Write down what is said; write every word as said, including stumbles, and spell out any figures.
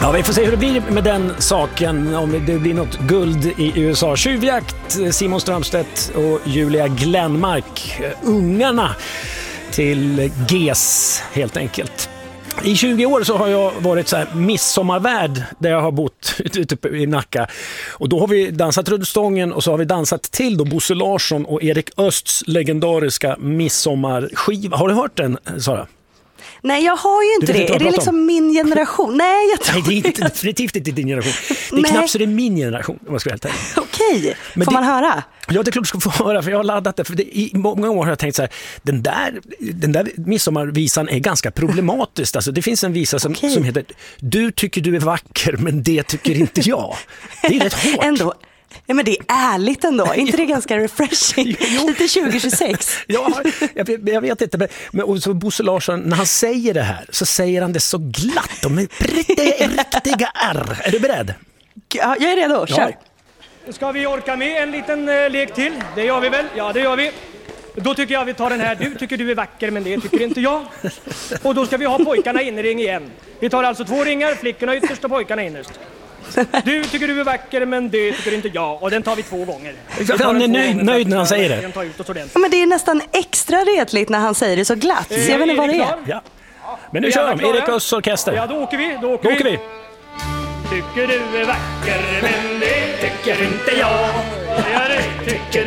Ja, vi får se hur det blir med den saken, om det blir något guld i U S A. Tjuvjakt, Simon Strömstedt och Julia Glenmark, ungarna till G E S helt enkelt. I tjugo år så har jag varit så här midsommarvärd där jag har bott ute i Nacka. Och då har vi dansat Ruddstången och så har vi dansat till då Bosse Larsson och Erik Östs legendariska midsommarskiva. Har du hört den, Sara? Nej, jag har ju inte det. Är det liksom om? Min generation? Nej, jag tror Nej, det är inte, definitivt inte din generation. Det är Nej. knappt så det är min generation, om jag ska helt ärlig. Okej, får det, man höra? Ja, det är klart du ska få höra, för jag har laddat det. För det, i många år har jag tänkt så här, den där, den där midsommarvisan är ganska problematisk. Alltså, det finns en visa som, som heter Du tycker du är vacker, men det tycker inte jag. Det är rätt hårt. Ändå. Ja, men det är ärligt ändå. Är inte det ganska refreshing? Jo. Lite tjugo tjugosex. Ja, jag, jag vet inte. Men, men och så Bosse Larsson, när han säger det här så säger han det så glatt. De är riktiga, riktiga R. Är du beredd? Ja, jag är redo. Kör. Ja. Ska vi orka med en liten uh, lek till? Det gör vi väl? Ja, det gör vi. Då tycker jag vi tar den här. Du tycker du är vacker, men det tycker inte jag. Och då ska vi ha pojkarna in i ring igen. Vi tar alltså två ringar, flickorna ytterst och pojkarna innerst. Du tycker du är vacker, men det tycker inte jag. Och den tar vi två gånger. Han är nöjd, nöjd när han säger det. Ja, men det är nästan extra retligt när han säger det så glatt. Så jag vet inte vad det är. Ja. Men nu kör de. Erik Östs orkester. Ja, då åker vi. Då åker, då åker vi. vi. Tycker du är vacker, men det tycker inte jag. Ja, det tycker